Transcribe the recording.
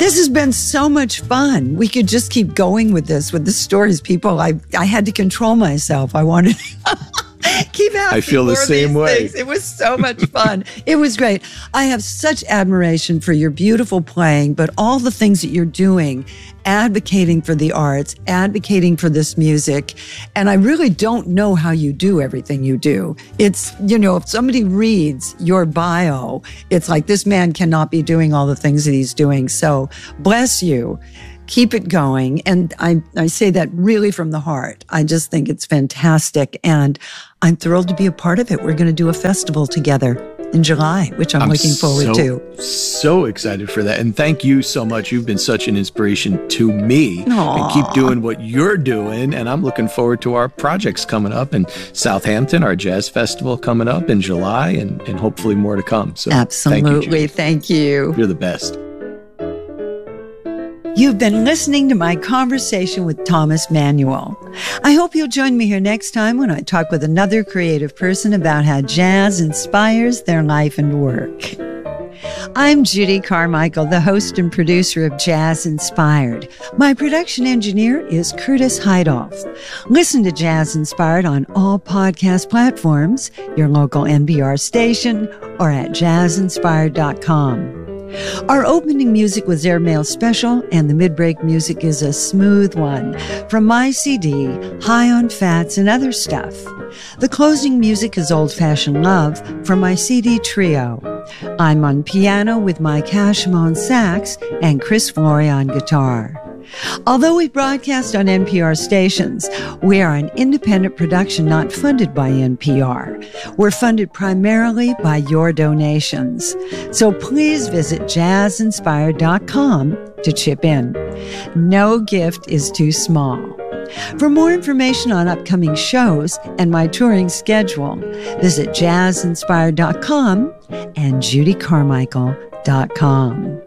This has been so much fun. We could just keep going with this, with the stories. People, I had to control myself. I wanted to keep asking. I feel the same way. Things. It was so much fun. It was great. I have such admiration for your beautiful playing, but all the things that you're doing, advocating for the arts, advocating for this music. And I really don't know how you do everything you do. It's, if somebody reads your bio, it's like this man cannot be doing all the things that he's doing. So bless you. Keep it going. And I say that really from the heart. I just think it's fantastic. And I'm thrilled to be a part of it. We're going to do a festival together in July, which I'm looking forward to. So excited for that. And thank you so much. You've been such an inspiration to me. Aww. And keep doing what you're doing. And I'm looking forward to our projects coming up in Southampton, our jazz festival coming up in July, and hopefully more to come. So absolutely. Thank you. You're the best. You've been listening to my conversation with Thomas Manuel. I hope you'll join me here next time when I talk with another creative person about how jazz inspires their life and work. I'm Judy Carmichael, the host and producer of Jazz Inspired. My production engineer is Curtis Heidoff. Listen to Jazz Inspired on all podcast platforms, your local NPR station, or at jazzinspired.com. Our opening music was Airmail Special, and the mid-break music is a smooth one from my CD, High on Fats and Other Stuff. The closing music is Old Fashioned Love from my CD Trio. I'm on piano with Mike Hashim on sax and Chris Flory on guitar. Although we broadcast on NPR stations, we are an independent production not funded by NPR. We're funded primarily by your donations. So please visit jazzinspired.com to chip in. No gift is too small. For more information on upcoming shows and my touring schedule, visit jazzinspired.com and judycarmichael.com.